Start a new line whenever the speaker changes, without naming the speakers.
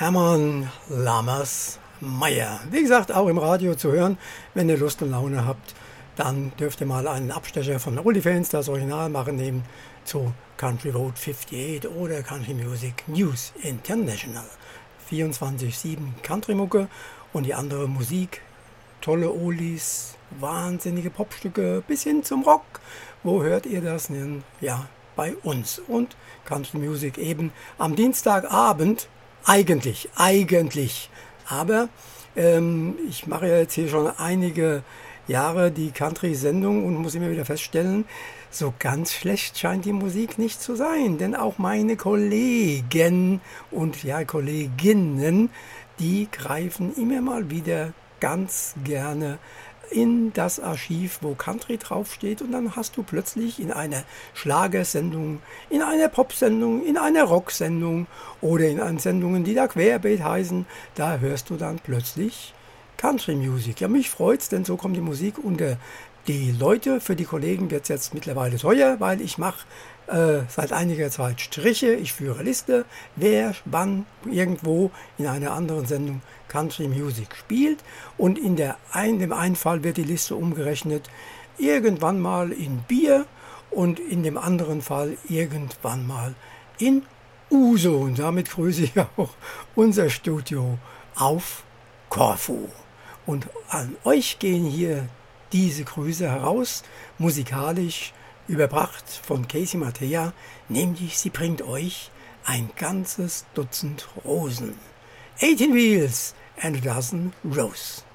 Hermann Lammers Meyer. Wie gesagt, auch im Radio zu hören. Wenn ihr Lust und Laune habt, dann dürft ihr mal einen Abstecher von OnlyFans, das Original, machen, nehmen zu Country Road 58 oder Country Music News International. 24/7 Country-Mucke und die andere Musik, tolle Oldies, wahnsinnige Popstücke bis hin zum Rock. Wo hört ihr das denn? Ja, bei uns. Und Country Music eben am Dienstagabend, eigentlich. Aber ich mache ja jetzt hier schon einige Jahre die Country-Sendung und muss immer wieder feststellen, so ganz schlecht scheint die Musik nicht zu sein. Denn auch meine Kollegen und Kolleginnen, die greifen immer mal wieder ganz gerne in das Archiv, wo Country draufsteht, und dann hast du plötzlich in einer Schlagersendung, in einer Popsendung, in einer Rocksendung oder in einen Sendungen, die da Querbeet heißen, da hörst du dann plötzlich Country Music. Ja, mich freut's, denn so kommt die Musik unter die Leute. Für die Kollegen wird es jetzt mittlerweile teuer, weil ich mache seit einiger Zeit Striche. Ich führe Liste, wer wann irgendwo in einer anderen Sendung Country Music spielt. Und in dem einen Fall wird die Liste umgerechnet irgendwann mal in Bier und in dem anderen Fall irgendwann mal in Uso. Und damit grüße ich auch unser Studio auf Korfu. Und an euch gehen hier diese Grüße heraus, musikalisch überbracht von Casey Mattea, nämlich sie bringt euch ein ganzes Dutzend Rosen. 18 Wheels and a dozen Roses.